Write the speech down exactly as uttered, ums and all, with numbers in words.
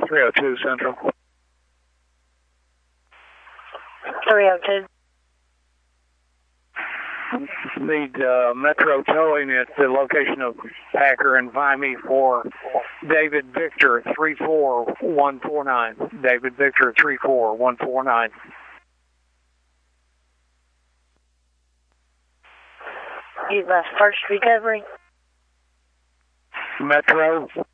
three oh two Central. three oh two. Need uh, Metro towing at the location of Packer and Vimy for David Victor three four one four nine. David Victor three four one four nine. You left first recovery. Metro